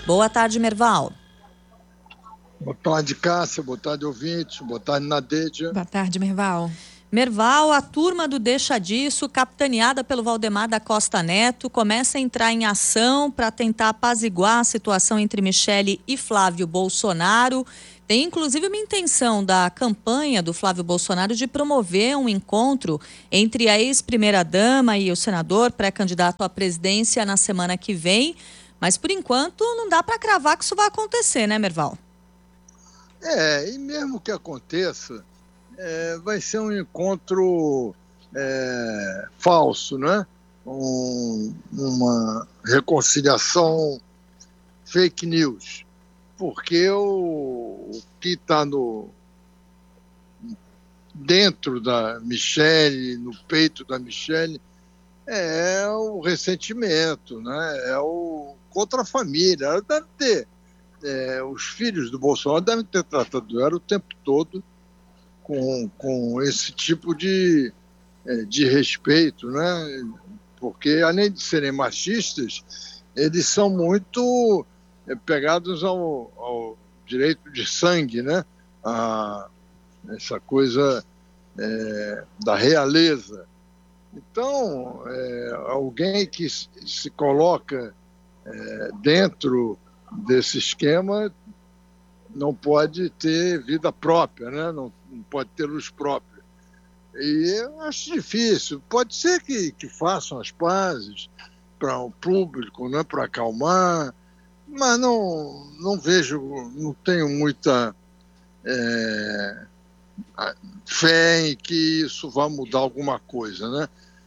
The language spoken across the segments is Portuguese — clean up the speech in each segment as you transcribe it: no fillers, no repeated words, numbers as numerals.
Boa tarde, Merval. Boa tarde, Cássia. Boa tarde, ouvintes. Boa tarde, Nadédia. Boa tarde, Merval. Merval, a turma do Deixa Disso, capitaneada pelo Valdemar da Costa Neto, começa a entrar em ação para tentar apaziguar a situação entre Michele e Flávio Bolsonaro. Tem inclusive uma intenção da campanha do Flávio Bolsonaro de promover um encontro entre a ex-primeira-dama e o senador pré-candidato à presidência na semana que vem. Mas, por enquanto, não dá para cravar que isso vai acontecer, né, Merval? E mesmo que aconteça, vai ser um encontro falso, né? Uma reconciliação fake news, porque o que está dentro da Michele, no peito da Michele, é o ressentimento, né? É o contra a família. Ela deve ter, os filhos do Bolsonaro devem ter tratado ela o tempo todo com esse tipo de respeito, né? Porque, além de serem machistas, eles são muito pegados ao direito de sangue, né? Essa coisa da realeza. Então, alguém que se coloca dentro desse esquema não pode ter vida própria, né? Não pode ter luz própria. E eu acho difícil. Pode ser que façam as pazes para o público, né? Para acalmar, mas não vejo, não tenho muita fé em que isso vá mudar alguma coisa, né?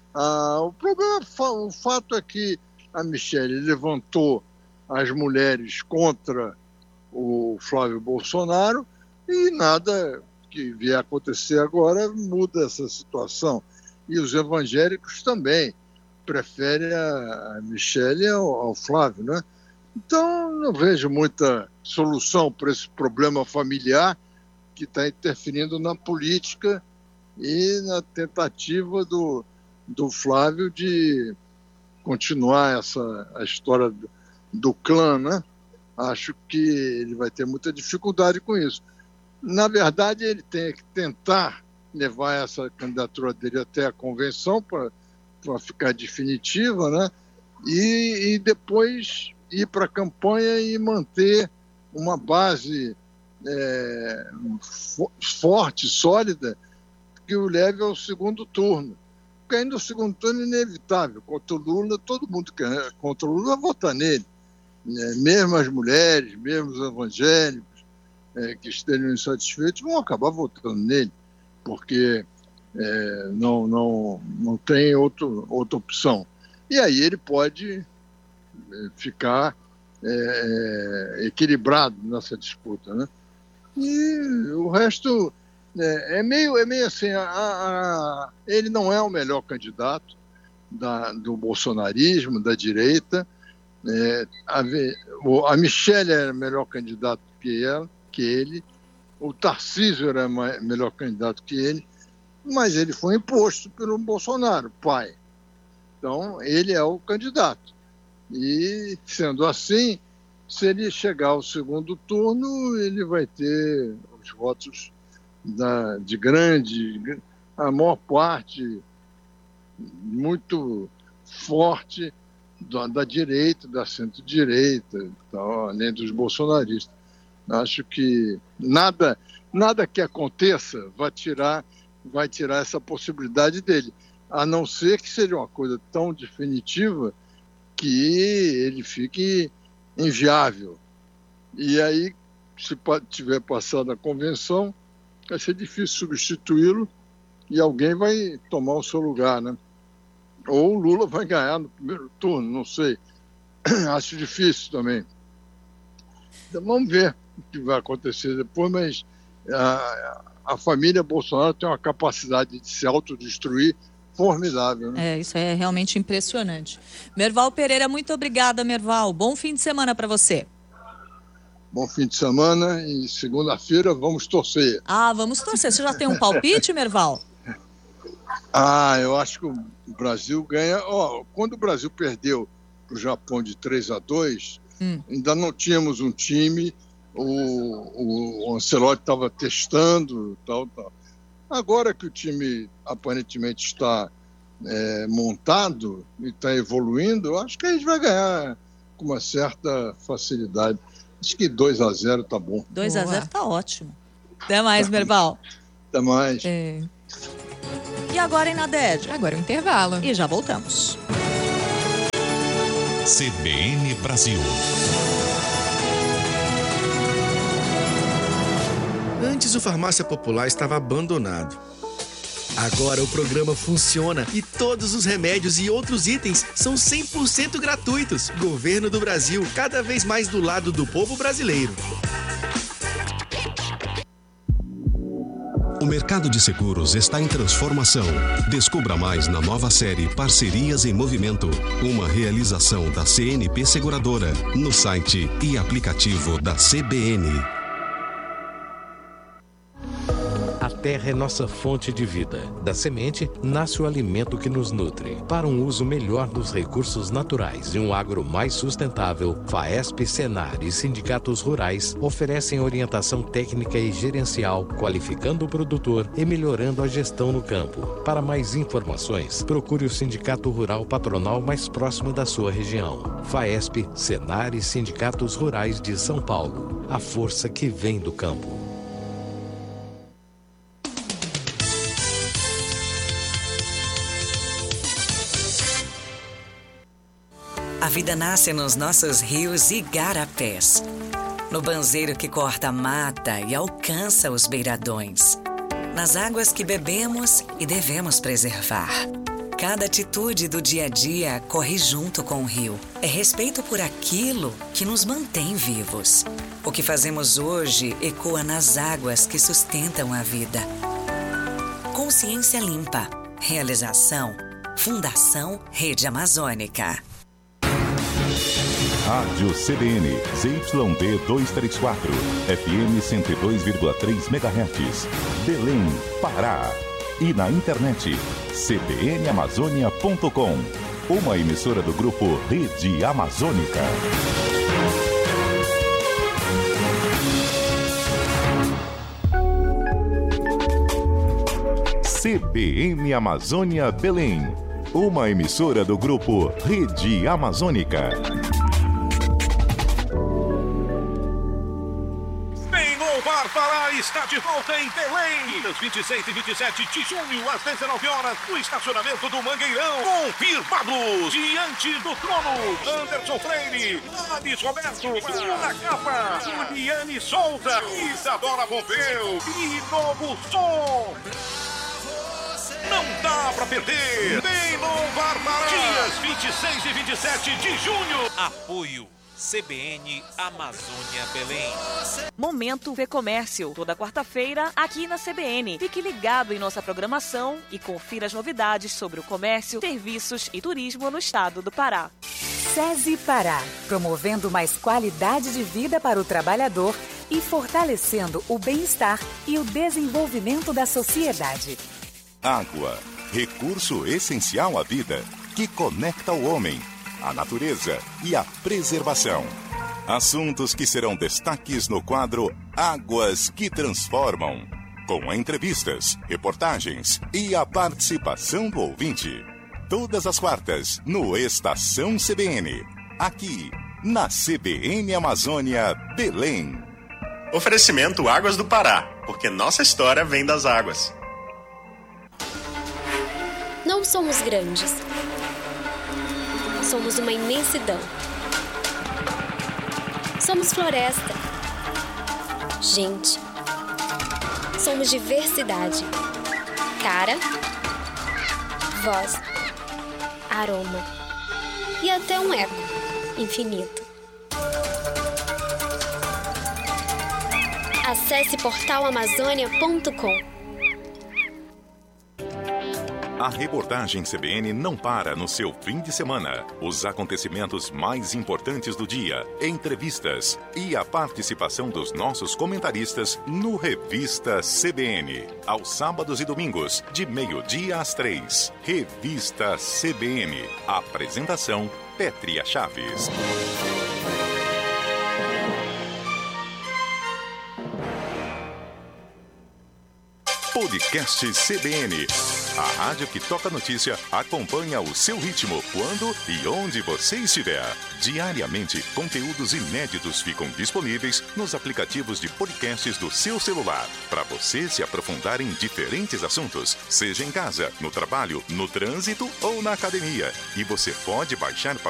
O fato é que a Michele levantou as mulheres contra o Flávio Bolsonaro e nada que vier a acontecer agora muda essa situação. E os evangélicos também preferem a Michele ao Flávio, né? Então, não vejo muita solução para esse problema familiar que está interferindo na política e na tentativa do Flávio de continuar a história do clã, né? Acho que ele vai ter muita dificuldade com isso. Na verdade, ele tem que tentar levar essa candidatura dele até a convenção para ficar definitiva, né? E depois ir para a campanha e manter uma base forte, sólida, que o leve ao segundo turno. Porque ainda o segundo turno é inevitável. Contra o Lula, todo mundo que é contra o Lula vai votar nele. Mesmo as mulheres, mesmo os evangélicos que estejam insatisfeitos vão acabar votando nele, porque não tem outra opção. E aí ele pode ficar equilibrado nessa disputa, né? E o resto é meio assim, ele não é o melhor candidato do bolsonarismo, da direita. A Michele era melhor candidato que ele, o Tarcísio era melhor candidato que ele, mas ele foi imposto pelo Bolsonaro, pai. Então, ele é o candidato. E, sendo assim, se ele chegar ao segundo turno, ele vai ter os votos a maior parte muito forte da direita, da centro-direita, além dos bolsonaristas. Acho que nada que aconteça vai tirar essa possibilidade dele, a não ser que seja uma coisa tão definitiva que ele fique inviável. E aí, se tiver passado a convenção, vai ser difícil substituí-lo e alguém vai tomar o seu lugar, né? Ou o Lula vai ganhar no primeiro turno, não sei. Acho difícil também. Então, vamos ver o que vai acontecer depois, mas a família Bolsonaro tem uma capacidade de se autodestruir formidável, né? Isso é realmente impressionante. Merval Pereira, muito obrigada, Merval. Bom fim de semana para você. Bom fim de semana e segunda-feira vamos torcer. Vamos torcer. Você já tem um palpite, Merval? Eu acho que o Brasil ganha. Quando o Brasil perdeu para o Japão de 3-2, Ainda não tínhamos um time, o Ancelotti estava testando, tal. Agora que o time aparentemente está montado e está evoluindo, eu acho que a gente vai ganhar com uma certa facilidade. Acho que 2-0 tá bom. 2-0 tá ótimo. Até mais, Merval. Até mais. E agora, Inaded? Agora o intervalo. E já voltamos. CBN Brasil. Antes o Farmácia Popular estava abandonado. Agora o programa funciona e todos os remédios e outros itens são 100% gratuitos. Governo do Brasil, cada vez mais do lado do povo brasileiro. O mercado de seguros está em transformação. Descubra mais na nova série Parcerias em Movimento, uma realização da CNP Seguradora, no site e aplicativo da CBN. A terra é nossa fonte de vida. Da semente, nasce o alimento que nos nutre. Para um uso melhor dos recursos naturais e um agro mais sustentável, FAESP, Senar e sindicatos rurais oferecem orientação técnica e gerencial, qualificando o produtor e melhorando a gestão no campo. Para mais informações, procure o Sindicato Rural Patronal mais próximo da sua região. FAESP, Senar e sindicatos rurais de São Paulo. A força que vem do campo. A vida nasce nos nossos rios e igarapés, no banzeiro que corta a mata e alcança os beiradões, nas águas que bebemos e devemos preservar. Cada atitude do dia a dia corre junto com o rio. É respeito por aquilo que nos mantém vivos. O que fazemos hoje ecoa nas águas que sustentam a vida. Consciência Limpa. Realização Fundação Rede Amazônica. Rádio CBN, ZYD 234, FM 102,3 MHz, Belém, Pará. E na internet, cbnamazônia.com, uma emissora do grupo Rede Amazônica. CBN Amazônia Belém, uma emissora do grupo Rede Amazônica. Pará está de volta em Belém. Dias 26 e 27 de junho, às 19 horas, no estacionamento do Mangueirão. Confirmados. Diante do trono, Anderson Freire, Ades Roberto, Bruna Capa, Juliane Souza, Isadora Pompeu e Novo Som. Não dá pra perder. Vem no Pará. Dias 26 e 27 de junho. Apoio CBN Amazônia Belém. Momento Vê Comércio, toda quarta-feira aqui na CBN. Fique ligado em nossa programação e confira as novidades sobre o comércio, serviços e turismo no estado do Pará. SESI Pará, promovendo mais qualidade de vida para o trabalhador e fortalecendo o bem-estar e o desenvolvimento da sociedade. Água, recurso essencial à vida, que conecta o homem, a natureza e a preservação. Assuntos que serão destaques no quadro Águas que Transformam, com entrevistas, reportagens e a participação do ouvinte. Todas as quartas, no Estação CBN, aqui na CBN Amazônia Belém. Oferecimento Águas do Pará, porque nossa história vem das águas. Não somos grandes. Somos uma imensidão. Somos floresta. Gente. Somos diversidade. Cara. Voz. Aroma. E até um eco infinito. Acesse portalamazônia.com. A reportagem CBN não para no seu fim de semana. Os acontecimentos mais importantes do dia, entrevistas e a participação dos nossos comentaristas no Revista CBN. Aos sábados e domingos, de 12h às 3h. Revista CBN. Apresentação, Pétria Chaves. Podcast CBN. A rádio que toca notícia acompanha o seu ritmo, quando e onde você estiver. Diariamente, conteúdos inéditos ficam disponíveis nos aplicativos de podcasts do seu celular, para você se aprofundar em diferentes assuntos, seja em casa, no trabalho, no trânsito ou na academia. E você pode baixar